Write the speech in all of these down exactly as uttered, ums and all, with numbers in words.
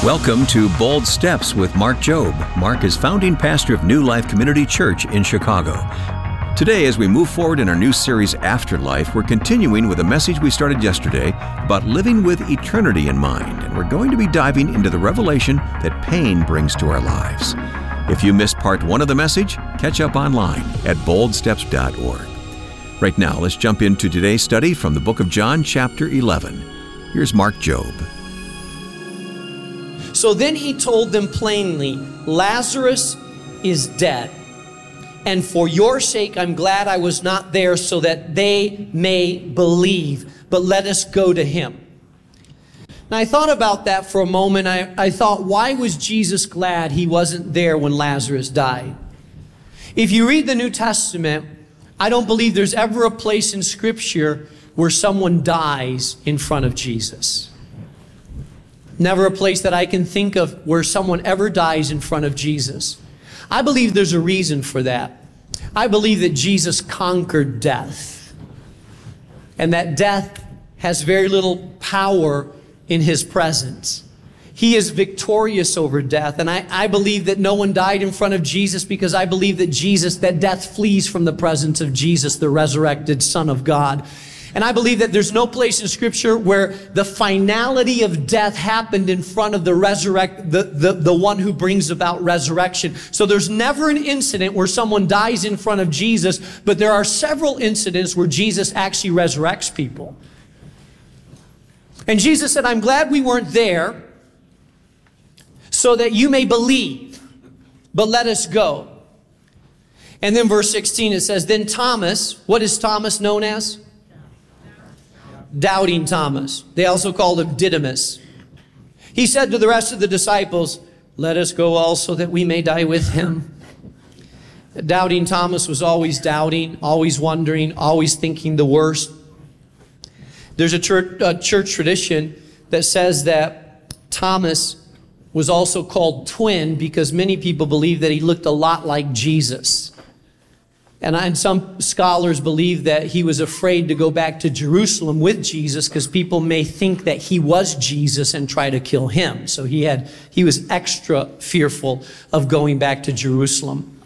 Welcome to Bold Steps with Mark Jobe. Mark is founding pastor of New Life Community Church in Chicago. Today, as we move forward in our new series, Afterlife, we're continuing with a message we started yesterday about living with eternity in mind, and we're going to be diving into the revelation that pain brings to our lives. If you missed part one of the message, catch up online at bold steps dot org. Right now, let's jump into today's study from the book of John, chapter eleven. Here's Mark Jobe. So then he told them plainly, Lazarus is dead. And for your sake, I'm glad I was not there so that they may believe. But let us go to him. Now, I thought about that for a moment. I, I thought, why was Jesus glad he wasn't there when Lazarus died? If you read the New Testament, I don't believe there's ever a place in Scripture where someone dies in front of Jesus. Never a place that I can think of where someone ever dies in front of Jesus. I believe there's a reason for that. I believe that Jesus conquered death. And that death has very little power in his presence. He is victorious over death. And I, I believe that no one died in front of Jesus because I believe that Jesus, that death flees from the presence of Jesus, the resurrected Son of God. And I believe that there's no place in Scripture where the finality of death happened in front of the resurrect, the, the, the one who brings about resurrection. So there's never an incident where someone dies in front of Jesus, but there are several incidents where Jesus actually resurrects people. And Jesus said, I'm glad we weren't there so that you may believe, but let us go. And then verse sixteen, it says, then Thomas, what is Thomas known as? Doubting Thomas. They also called him Didymus. He said to the rest of the disciples, let us go also that we may die with him. Doubting Thomas was always doubting, always wondering, always thinking the worst. There's a church, a church tradition that says that Thomas was also called twin because many people believe that he looked a lot like Jesus. And, I, and some scholars believe that he was afraid to go back to Jerusalem with Jesus because people may think that he was Jesus and try to kill him. So he had he was extra fearful of going back to Jerusalem.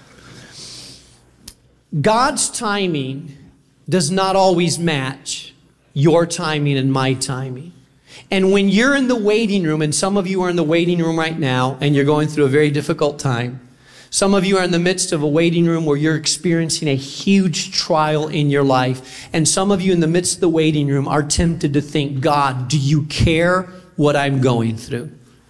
God's timing does not always match your timing and my timing. And when you're in the waiting room, and some of you are in the waiting room right now, and you're going through a very difficult time, some of you are in the midst of a waiting room where you're experiencing a huge trial in your life. And some of you in the midst of the waiting room are tempted to think, God, do you care what I'm going through?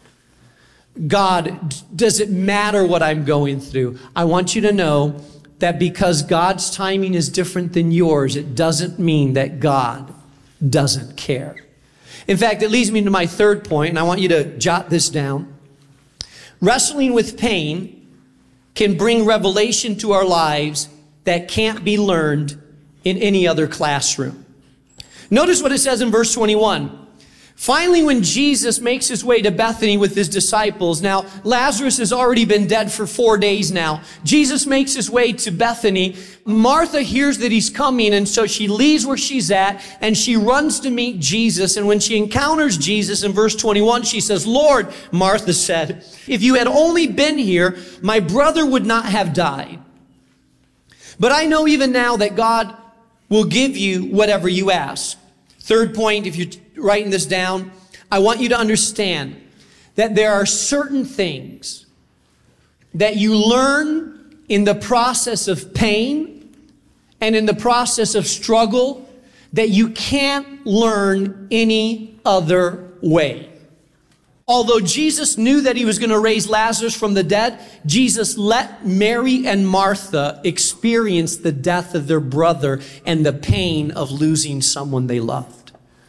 God, does it matter what I'm going through? I want you to know that because God's timing is different than yours, it doesn't mean that God doesn't care. In fact, it leads me to my third point, and I want you to jot this down. Wrestling with pain can bring revelation to our lives that can't be learned in any other classroom. Notice what it says in verse twenty-one. Finally, when Jesus makes his way to Bethany with his disciples, now Lazarus has already been dead for four days now. Jesus makes his way to Bethany. Martha hears that he's coming, and so she leaves where she's at, and she runs to meet Jesus. And when she encounters Jesus in verse twenty-one, she says, Lord, Martha said, if you had only been here, my brother would not have died. But I know even now that God will give you whatever you ask. Third point, if you're writing this down, I want you to understand that there are certain things that you learn in the process of pain and in the process of struggle that you can't learn any other way. Although Jesus knew that he was going to raise Lazarus from the dead, Jesus let Mary and Martha experience the death of their brother and the pain of losing someone they loved.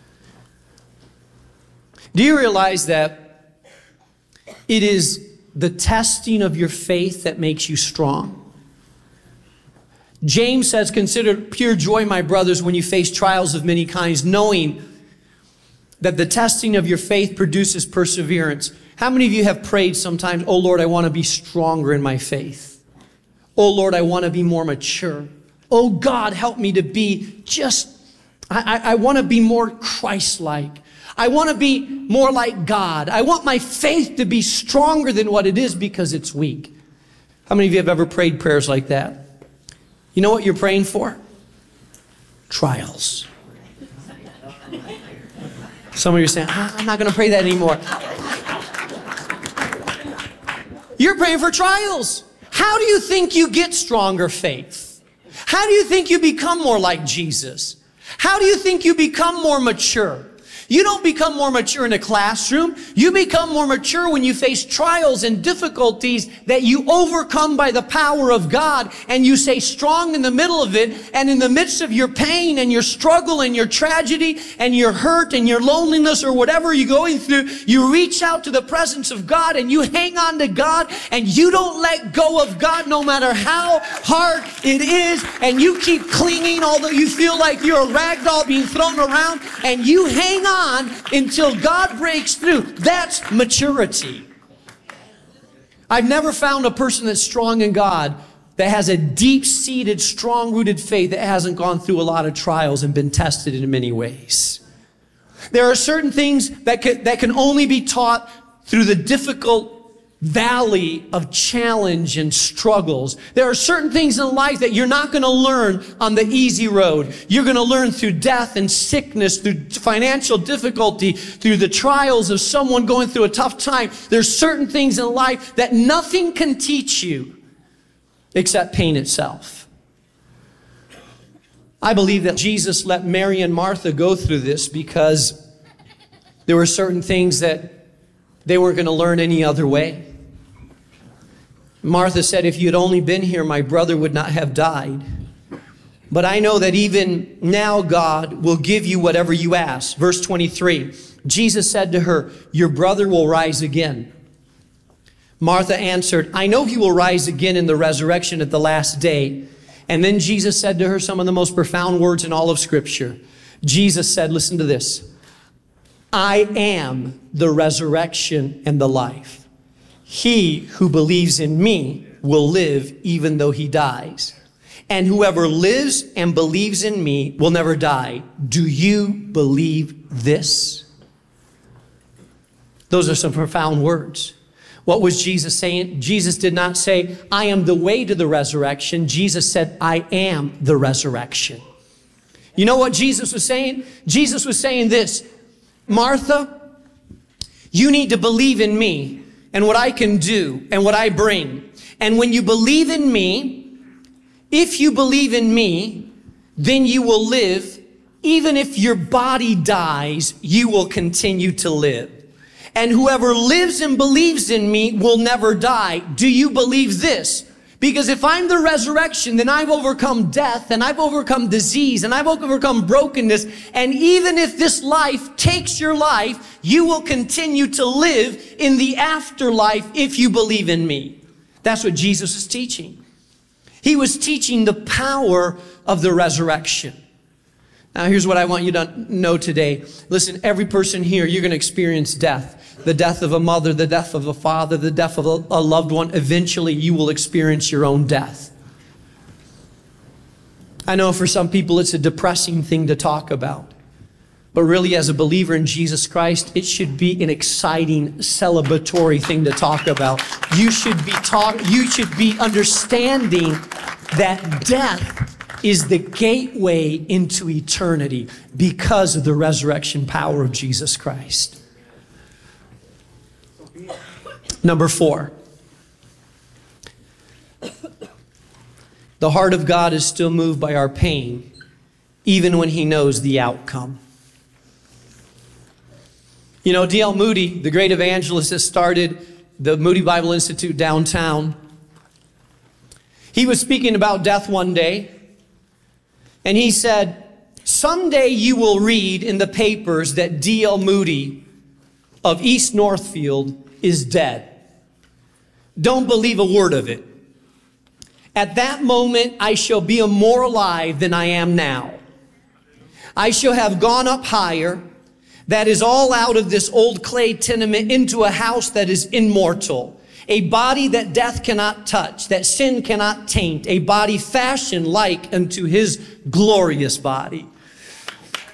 Do you realize that it is the testing of your faith that makes you strong? James says, consider pure joy, my brothers, when you face trials of many kinds, knowing that the testing of your faith produces perseverance. How many of you have prayed sometimes, oh Lord, I want to be stronger in my faith. Oh Lord, I want to be more mature. Oh God, help me to be just, I, I, I want to be more Christ-like. I want to be more like God. I want my faith to be stronger than what it is because it's weak. How many of you have ever prayed prayers like that? You know what you're praying for? Trials. Some of you are saying, ah, I'm not going to pray that anymore. You're praying for trials. How do you think you get stronger faith? How do you think you become more like Jesus? How do you think you become more mature? You don't become more mature in a classroom. You become more mature when you face trials and difficulties that you overcome by the power of God, and you stay strong in the middle of it. And in the midst of your pain and your struggle and your tragedy and your hurt and your loneliness or whatever you're going through, you reach out to the presence of God and you hang on to God, and you don't let go of God no matter how hard it is, and you keep clinging although you feel like you're a rag doll being thrown around, and you hang on on until God breaks through. That's maturity. I've never found a person that's strong in God that has a deep-seated, strong-rooted faith that hasn't gone through a lot of trials and been tested in many ways. There are certain things that can, that can only be taught through the difficult valley of challenge and struggles. There are certain things in life that you're not going to learn on the easy road. You're going to learn through death and sickness, through financial difficulty, through the trials of someone going through a tough time. There's certain things in life that nothing can teach you except pain itself. I believe that Jesus let Mary and Martha go through this because there were certain things that they weren't going to learn any other way. Martha said, if you had only been here, my brother would not have died. But I know that even now God will give you whatever you ask. Verse twenty-three, Jesus said to her, your brother will rise again. Martha answered, I know he will rise again in the resurrection at the last day. And then Jesus said to her some of the most profound words in all of Scripture. Jesus said, listen to this, I am the resurrection and the life. He who believes in me will live even though he dies. And whoever lives and believes in me will never die. Do you believe this? Those are some profound words. What was Jesus saying? Jesus did not say, I am the way to the resurrection. Jesus said, I am the resurrection. You know what Jesus was saying? Jesus was saying this, Martha, you need to believe in me and what I can do and what I bring. And when you believe in me, if you believe in me, then you will live. Even if your body dies, you will continue to live. And whoever lives and believes in me will never die. Do you believe this? Because if I'm the resurrection, then I've overcome death, and I've overcome disease, and I've overcome brokenness. And even if this life takes your life, you will continue to live in the afterlife if you believe in me. That's what Jesus is teaching. He was teaching the power of the resurrection. Now, here's what I want you to know today. Listen, every person here, you're going to experience death. The death of a mother, the death of a father, the death of a, a loved one. Eventually, you will experience your own death. I know for some people, it's a depressing thing to talk about. But really, as a believer in Jesus Christ, it should be an exciting, celebratory thing to talk about. You should be talk, you should be understanding that death is the gateway into eternity because of the resurrection power of Jesus Christ. Number four, the heart of God is still moved by our pain, even when He knows the outcome. You know, D L Moody, the great evangelist that started the Moody Bible Institute downtown, he was speaking about death one day, and he said, someday you will read in the papers that D L Moody of East Northfield is dead. Don't believe a word of it. At that moment, I shall be more alive than I am now. I shall have gone up higher. That is all out of this old clay tenement into a house that is immortal. A body that death cannot touch, that sin cannot taint. A body fashioned like unto His glorious body.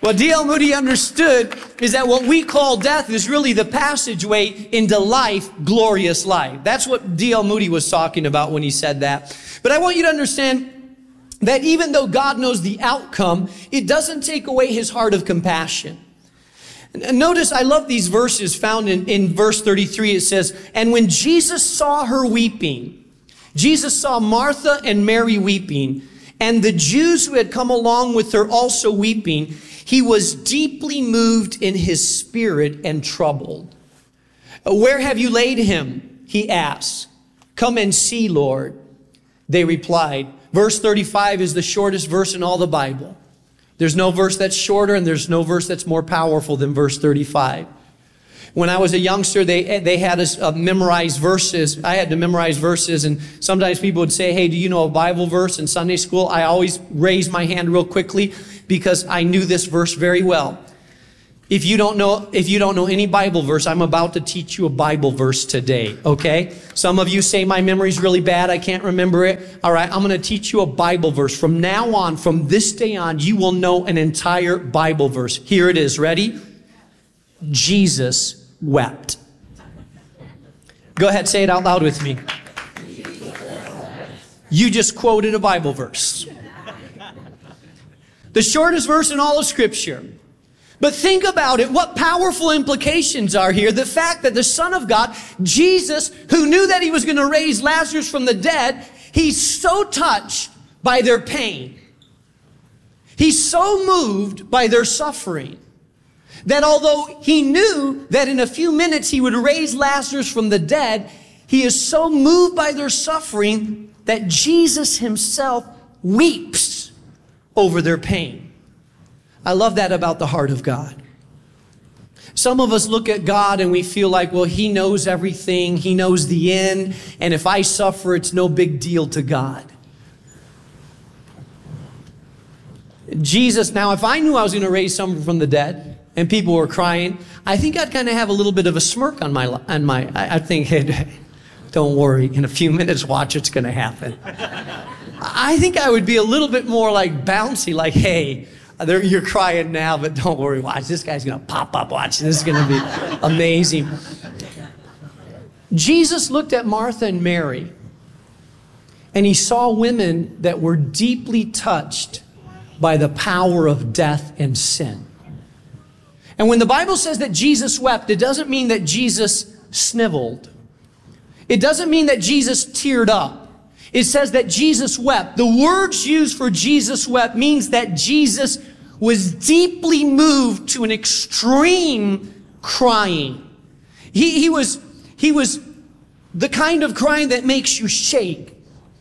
What D L Moody understood is that what we call death is really the passageway into life, glorious life. That's what D L Moody was talking about when he said that. But I want you to understand that even though God knows the outcome, it doesn't take away his heart of compassion. And notice, I love these verses found in, in verse thirty-three. It says, and when Jesus saw her weeping, Jesus saw Martha and Mary weeping, and the Jews who had come along with her also weeping, he was deeply moved in his spirit and troubled. Where have you laid him? He asked. Come and see, Lord. They replied. Verse thirty-five is the shortest verse in all the Bible. There's no verse that's shorter, and there's no verse that's more powerful than verse thirty-five. When I was a youngster, they, they had us uh, memorize verses. I had to memorize verses, and sometimes people would say, hey, do you know a Bible verse in Sunday school? I always raised my hand real quickly because I knew this verse very well. If you don't know, if you don't know any Bible verse, I'm about to teach you a Bible verse today, okay? Some of you say my memory's really bad, I can't remember it. All right, I'm going to teach you a Bible verse. From now on, from this day on, you will know an entire Bible verse. Here it is. Ready? Jesus wept. Go ahead, say it out loud with me. You just quoted a Bible verse. The shortest verse in all of Scripture. But think about it, what powerful implications are here. The fact that the Son of God, Jesus, who knew that he was going to raise Lazarus from the dead, he's so touched by their pain. He's so moved by their suffering that although he knew that in a few minutes he would raise Lazarus from the dead, he is so moved by their suffering that Jesus himself weeps over their pain. I love that about the heart of God. Some of us look at God and we feel like, well, he knows everything. He knows the end. And if I suffer, it's no big deal to God. Jesus, now, if I knew I was going to raise someone from the dead and people were crying, I think I'd kind of have a little bit of a smirk on my, on my, I, I think, hey, don't worry, in a few minutes, watch, it's going to happen. I think I would be a little bit more like bouncy, like, hey, you're crying now, but don't worry, watch, this guy's going to pop up, watch, this is going to be amazing. Jesus looked at Martha and Mary, and he saw women that were deeply touched by the power of death and sin. And when the Bible says that Jesus wept, it doesn't mean that Jesus sniveled. It doesn't mean that Jesus teared up. It says that Jesus wept. The words used for Jesus wept means that Jesus was deeply moved to an extreme crying. He, he was, he was the kind of crying that makes you shake.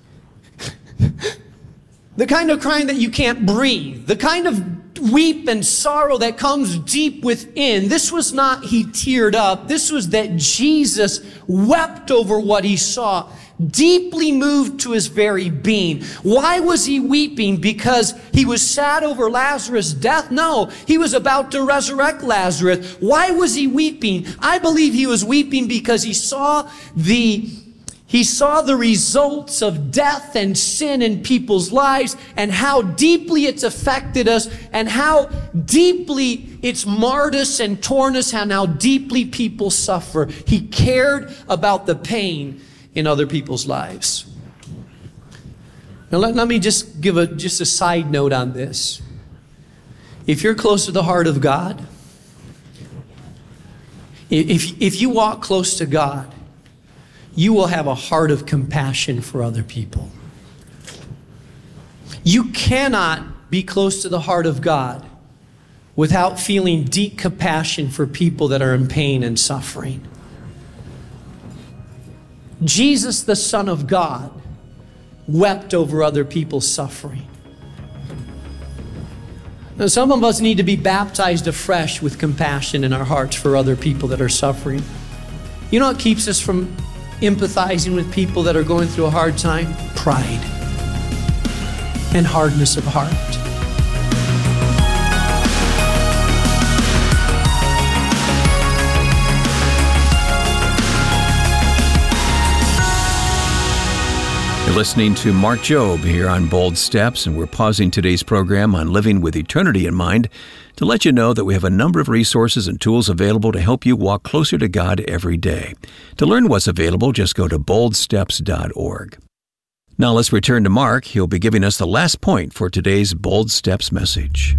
The kind of crying that you can't breathe. The kind of weep and sorrow that comes deep within. This was not he teared up. This was that Jesus wept over what he saw, deeply moved to his very being. Why was he weeping? Because he was sad over Lazarus' death? No, he was about to resurrect Lazarus. Why was he weeping? I believe he was weeping because he saw the He saw the results of death and sin in people's lives and how deeply it's affected us and how deeply it's marred us and torn us and how deeply people suffer. He cared about the pain in other people's lives. Now let, let me just give a, just a side note on this. If you're close to the heart of God, if, if you walk close to God, you will have a heart of compassion for other people. You cannot be close to the heart of God without feeling deep compassion for people that are in pain and suffering. Jesus, the Son of God, wept over other people's suffering. Now, some of us need to be baptized afresh with compassion in our hearts for other people that are suffering. You know what keeps us from empathizing with people that are going through a hard time? Pride and hardness of heart. You're listening to Mark Jobe here on Bold Steps, and we're pausing today's program on living with eternity in mind to let you know that we have a number of resources and tools available to help you walk closer to God every day. To learn what's available, just go to bold steps dot org. Now let's return to Mark. He'll be giving us the last point for today's Bold Steps message.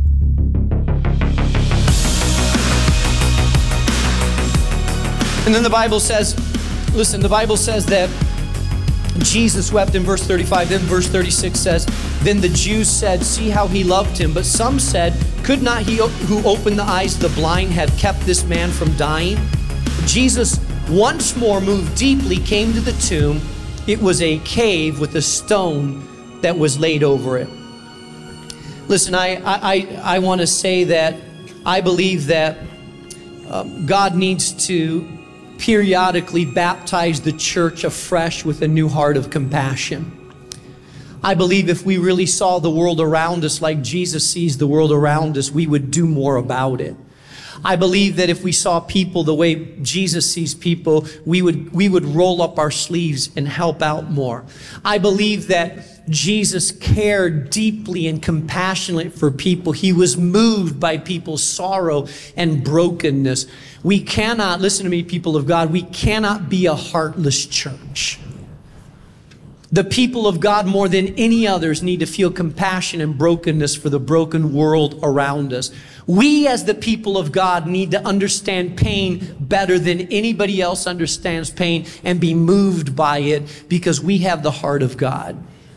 And then the Bible says, listen, the Bible says that Jesus wept in verse thirty-five. Then verse thirty-six says, then the Jews said, see how he loved him. But some said, could not he who opened the eyes of the blind have kept this man from dying? Jesus, once more moved deeply, came to the tomb. It was a cave with a stone that was laid over it. Listen, I, I, I want to say that I believe that um, God needs to periodically baptize the church afresh with a new heart of compassion. I believe if we really saw the world around us like Jesus sees the world around us, we would do more about it. I believe that if we saw people the way Jesus sees people, we would, we would roll up our sleeves and help out more. I believe that Jesus cared deeply and compassionately for people. He was moved by people's sorrow and brokenness. We cannot, listen to me, people of God, we cannot be a heartless church. The people of God, more than any others, need to feel compassion and brokenness for the broken world around us. We, as the people of God, need to understand pain better than anybody else understands pain and be moved by it because we have the heart of God.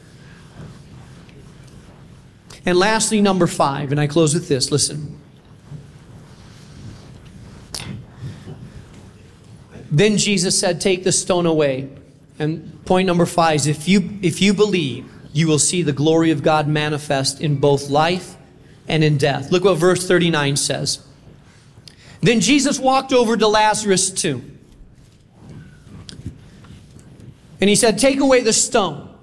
And lastly, number five, and I close with this, listen. Then Jesus said, take the stone away. And point number five is, if you, if you believe, you will see the glory of God manifest in both life and in death. Look what verse thirty-nine says. Then Jesus walked over to Lazarus' tomb. And he said, take away the stone.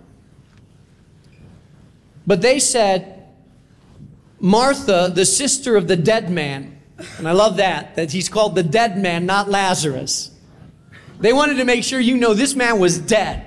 But they said, Martha, the sister of the dead man. And I love that, that he's called the dead man, not Lazarus. They wanted to make sure you know this man was dead.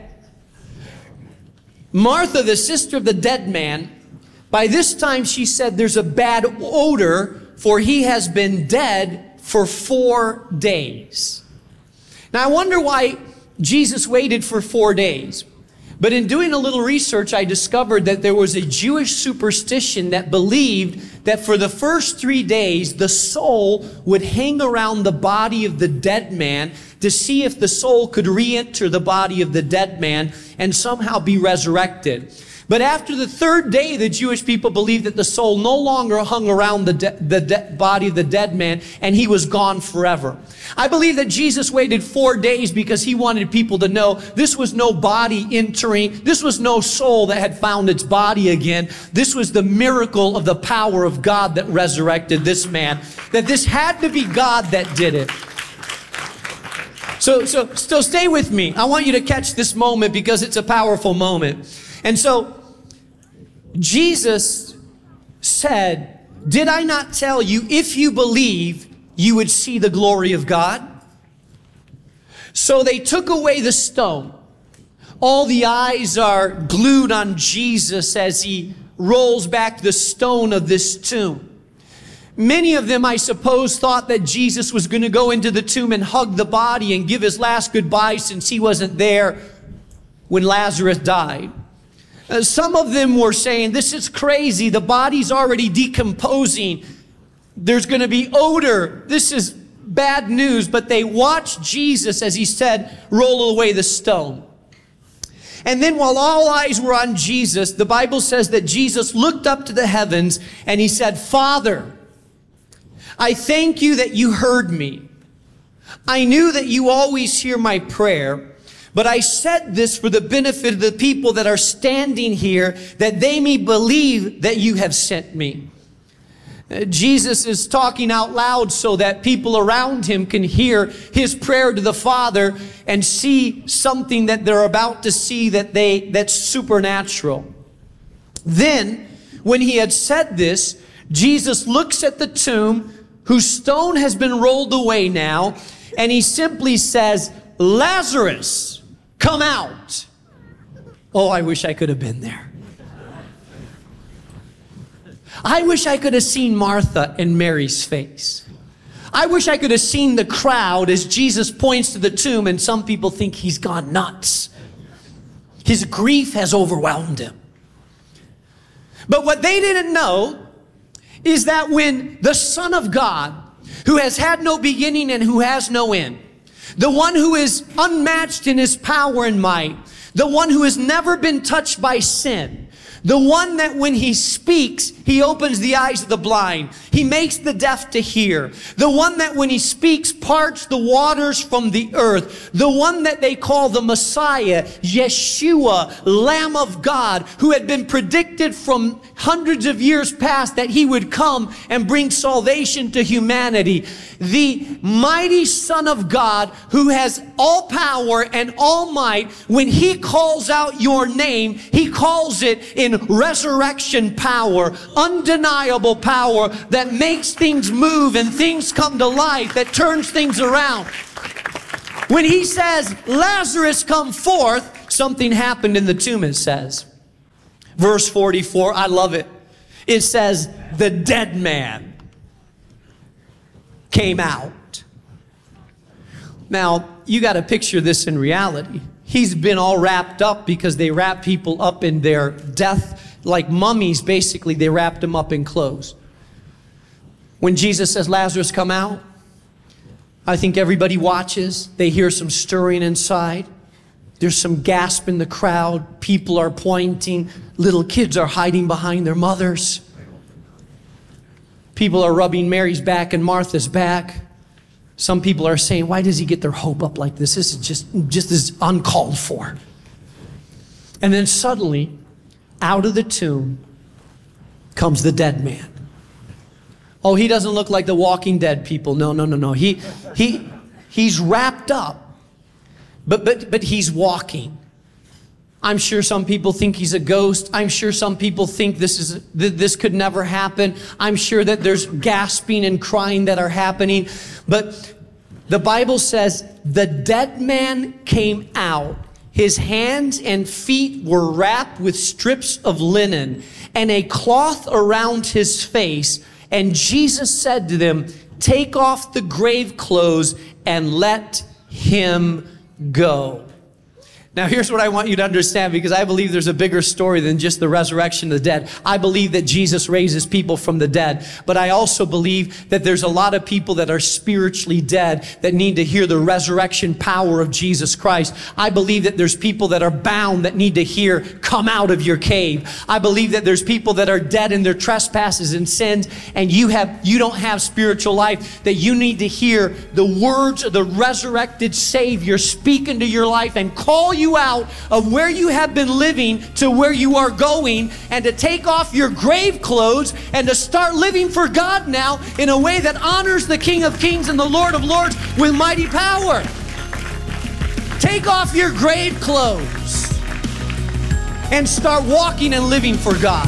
Martha, the sister of the dead man, by this time she said there's a bad odor, for he has been dead for four days. Now I wonder why Jesus waited for four days. But in doing a little research, I discovered that there was a Jewish superstition that believed that for the first three days, the soul would hang around the body of the dead man to see if the soul could re-enter the body of the dead man and somehow be resurrected. But after the third day, the Jewish people believed that the soul no longer hung around the, de- the de- body of the dead man, and he was gone forever. I believe that Jesus waited four days because he wanted people to know this was no body entering, this was no soul that had found its body again. This was the miracle of the power of God that resurrected this man, that this had to be God that did it. So, so, so stay with me. I want you to catch this moment because it's a powerful moment. And so Jesus said, did I not tell you, if you believe, you would see the glory of God? So they took away the stone. All the eyes are glued on Jesus as he rolls back the stone of this tomb. Many of them, I suppose, thought that Jesus was going to go into the tomb and hug the body and give his last goodbye since he wasn't there when Lazarus died. Uh, some of them were saying, this is crazy. The body's already decomposing. There's going to be odor. This is bad news. But they watched Jesus, as he said, roll away the stone. And then while all eyes were on Jesus, the Bible says that Jesus looked up to the heavens and he said, Father, I thank you that you heard me. I knew that you always hear my prayer. But I said this for the benefit of the people that are standing here, that they may believe that you have sent me. Uh, Jesus is talking out loud so that people around him can hear his prayer to the Father and see something that they're about to see that they that's supernatural. Then, when he had said this, Jesus looks at the tomb, whose stone has been rolled away now, and he simply says, Lazarus, come out. Oh, I wish I could have been there. I wish I could have seen Martha and Mary's face. I wish I could have seen the crowd as Jesus points to the tomb, and some people think he's gone nuts. His grief has overwhelmed him. But what they didn't know is that when the Son of God, who has had no beginning and who has no end, the one who is unmatched in his power and might, the one who has never been touched by sin, the one that when he speaks, he opens the eyes of the blind. He makes the deaf to hear. The one that when he speaks, parts the waters from the earth. The one that they call the Messiah, Yeshua, Lamb of God, who had been predicted from hundreds of years past that he would come and bring salvation to humanity. The mighty Son of God who has all power and all might. When he calls out your name, he calls it in resurrection power, undeniable power that makes things move and things come to life, that turns things around. When he says, Lazarus, come forth, something happened in the tomb, it says. Verse forty-four, I love it. It says, the dead man came out. Now, you got to picture this in reality. He's been all wrapped up because they wrap people up in their death, like mummies, basically. They wrapped them up in clothes. When Jesus says, Lazarus, come out, I think everybody watches. They hear some stirring inside. There's some gasp in the crowd. People are pointing. Little kids are hiding behind their mothers. People are rubbing Mary's back and Martha's back. Some people are saying, why does he get their hope up like this? This is just, just as uncalled for. And then suddenly, out of the tomb comes the dead man. Oh, he doesn't look like the Walking Dead people. No, no, no, no. He, he, he's wrapped up, but, but, but he's walking. I'm sure some people think he's a ghost. I'm sure some people think this is that this could never happen. I'm sure that there's gasping and crying that are happening. But the Bible says the dead man came out. His hands and feet were wrapped with strips of linen and a cloth around his face. And Jesus said to them, take off the grave clothes and let him go. Now, here's what I want you to understand, because I believe there's a bigger story than just the resurrection of the dead. I believe that Jesus raises people from the dead, but I also believe that there's a lot of people that are spiritually dead that need to hear the resurrection power of Jesus Christ. I believe that there's people that are bound that need to hear, come out of your cave. I believe that there's people that are dead in their trespasses and sins, and you have you don't have spiritual life, that you need to hear the words of the resurrected Savior speak into your life and call you You out of where you have been living to where you are going, and to take off your grave clothes and to start living for God now in a way that honors the King of Kings and the Lord of Lords with mighty power. Take off your grave clothes and start walking and living for God.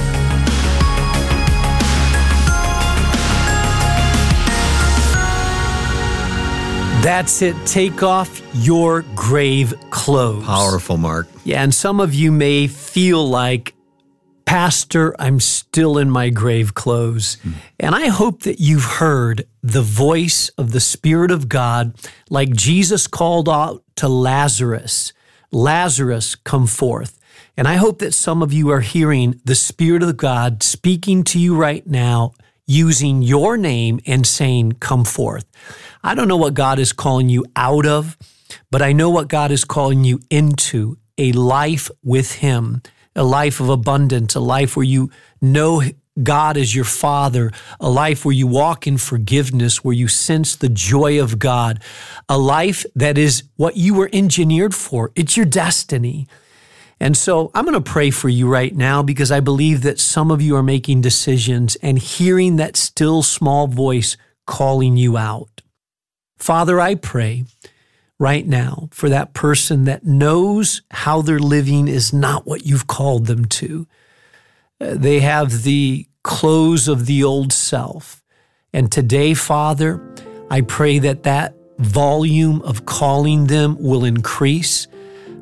That's it. Take off your grave clothes. Powerful, Mark. Yeah, and some of you may feel like, Pastor, I'm still in my grave clothes. Mm. And I hope that you've heard the voice of the Spirit of God, like Jesus called out to Lazarus, Lazarus, come forth. And I hope that some of you are hearing the Spirit of God speaking to you right now, using your name and saying, come forth. I don't know what God is calling you out of, but I know what God is calling you into, a life with Him, a life of abundance, a life where you know God as your Father, a life where you walk in forgiveness, where you sense the joy of God, a life that is what you were engineered for. It's your destiny. And so I'm going to pray for you right now, because I believe that some of you are making decisions and hearing that still small voice calling you out. Father, I pray right now for that person that knows how they're living is not what you've called them to. They have the clothes of the old self. And today, Father, I pray that that volume of calling them will increase.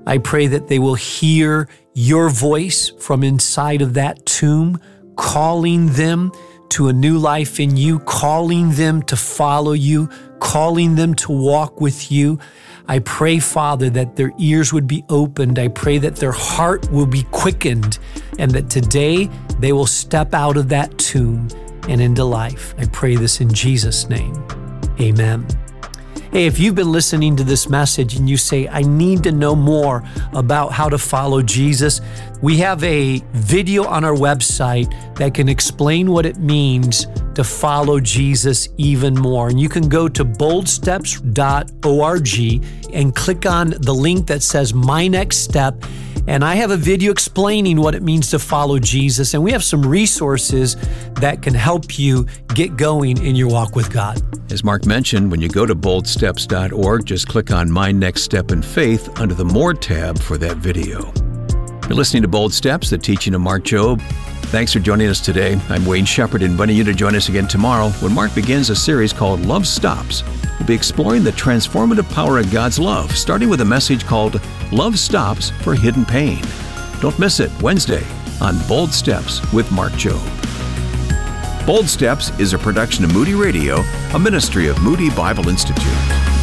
I pray that they will hear your voice from inside of that tomb, calling them to a new life in you, calling them to follow you, calling them to walk with you. I pray, Father, that their ears would be opened. I pray that their heart will be quickened, and that today they will step out of that tomb and into life. I pray this in Jesus' name. Amen. Hey, if you've been listening to this message and you say, I need to know more about how to follow Jesus, we have a video on our website that can explain what it means to follow Jesus even more. And you can go to bold steps dot org and click on the link that says My Next Step. And I have a video explaining what it means to follow Jesus. And we have some resources that can help you get going in your walk with God. As Mark mentioned, when you go to bold steps dot org, just click on My Next Step in Faith under the More tab for that video. You're listening to Bold Steps, the teaching of Mark Jobe. Thanks for joining us today. I'm Wayne Shepherd, inviting you to join us again tomorrow when Mark begins a series called Love Stops. We'll be exploring the transformative power of God's love, starting with a message called Love Stops for Hidden Pain. Don't miss it, Wednesday on Bold Steps with Mark Jobe. Bold Steps is a production of Moody Radio, a ministry of Moody Bible Institute.